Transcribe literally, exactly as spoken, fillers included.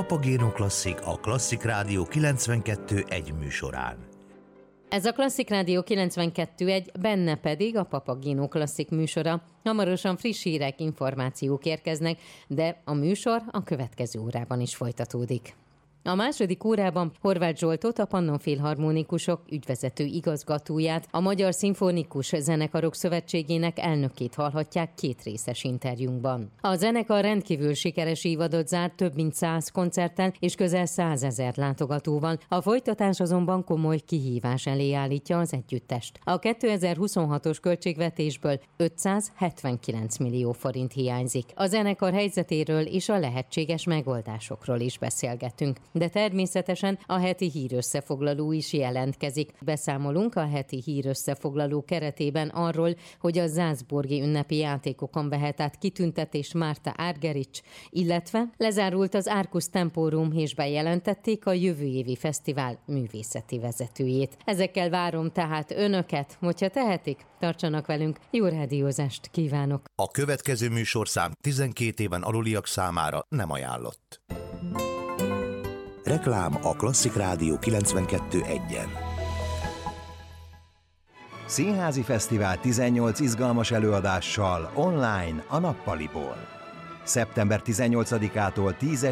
Papagéno Klasszik a Klasszik Rádió kilencvenkettő egy műsorán. Ez a Klasszik Rádió kilencvenkettő egy, benne pedig a Papagéno Klasszik műsora. Hamarosan friss hírek, információk érkeznek, de a műsor a következő órában is folytatódik. A második órában Horváth Zsoltot, a Pannon Filharmonikusok ügyvezető igazgatóját, a Magyar Szimfonikus Zenekarok Szövetségének elnökét hallhatják két részes interjúnkban. A zenekar rendkívül sikeres évadot zárt több mint száz koncerttel és közel százezer látogatóval. A folytatás azonban komoly kihívás elé állítja az együttest. A kétezer-huszonhatos költségvetésből ötszázhetvenkilenc millió forint hiányzik. A zenekar helyzetéről és a lehetséges megoldásokról is beszélgetünk. De természetesen a heti hírösszefoglaló is jelentkezik. Beszámolunk a heti hírösszefoglaló keretében arról, hogy a Salzburgi ünnepi játékokon vehet át kitüntetés Márta Argerich, illetve lezárult az Arcus Temporum és bejelentették a jövő évi fesztivál művészeti vezetőjét. Ezekkel várom tehát önöket, hogyha tehetik, tartsanak velünk, jó rádiózást kívánok! A következő műsorszám tizenkét éven aluliak számára nem ajánlott. Reklám a Klasszik Rádió kilencvenkettő egyen. Színházi Fesztivál tizennyolc izgalmas előadással online a Nappaliból. szeptember tizennyolcadikától tíz